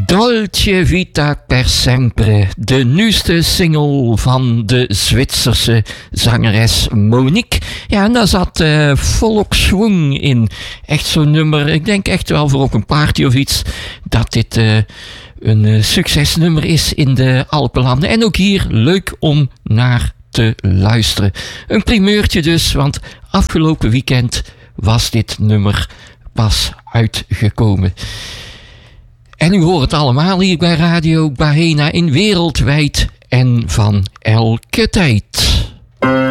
Dolce Vita per Sempre, de nieuwste single van de Zwitserse zangeres Monique. Ja, en daar zat volop schwung in. Echt zo'n nummer, ik denk echt wel voor ook een party of iets, dat dit een succesnummer is in de Alpenlanden. En ook hier leuk om naar te luisteren. Een primeurtje dus, want afgelopen weekend was dit nummer pas uitgekomen. En u hoort het allemaal hier bij Radio Bahena in Wereldwijd en van elke tijd.